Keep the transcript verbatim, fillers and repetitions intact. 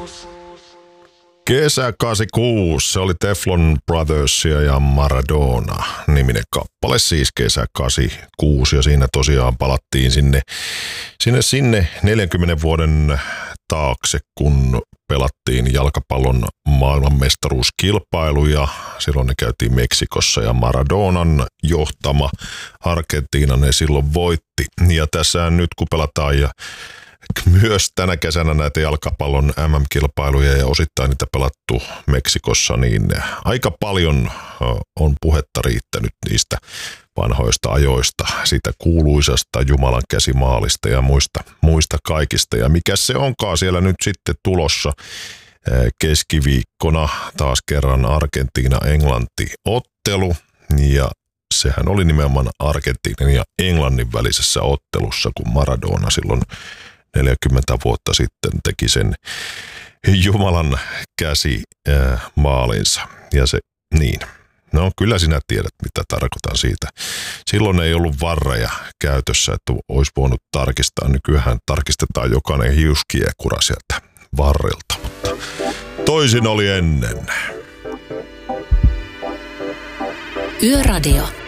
Kesä kahdeksankymmentäkuusi, se oli Teflon Brothersia ja Maradona niminen kappale, siis kesä kahdeksankymmentäkuusi, ja siinä tosiaan palattiin sinne, sinne, sinne neljänkymmenen vuoden taakse, kun pelattiin jalkapallon maailmanmestaruuskilpailu, ja silloin ne käytiin Meksikossa, ja Maradonan johtama Argentiina ne silloin voitti. Ja tässä nyt kun pelataan ja myös tänä kesänä näitä jalkapallon M M-kilpailuja ja osittain niitä pelattu Meksikossa, niin aika paljon on puhetta riittänyt niistä vanhoista ajoista, siitä kuuluisasta Jumalan käsimaalista ja muista, muista kaikista. Ja mikä se onkaan siellä nyt sitten tulossa keskiviikkona taas kerran Argentiina-Englanti-ottelu, ja sehän oli nimenomaan Argentiinan ja Englannin välisessä ottelussa, kun Maradona silloin neljäkymmentä vuotta sitten teki sen Jumalan käsi äh, maalinsa. Ja se, niin. No kyllä sinä tiedät, mitä tarkoitan siitä. Silloin ei ollut varreja käytössä, että olisi voinut tarkistaa. Nykyään tarkistetaan jokainen hiuskiekura sieltä varrilta, mutta toisin oli ennen. Yöradio.